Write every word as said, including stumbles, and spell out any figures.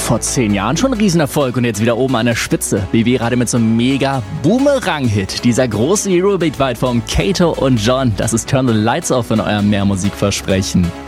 Vor zehn Jahren schon ein Riesenerfolg und jetzt wieder oben an der Spitze. B B gerade mit so einem mega Boomerang-Hit. Dieser große Eurobeat-Vibe von Kato und John. Das ist Turn the Lights Off in eurem Mehrmusikversprechen.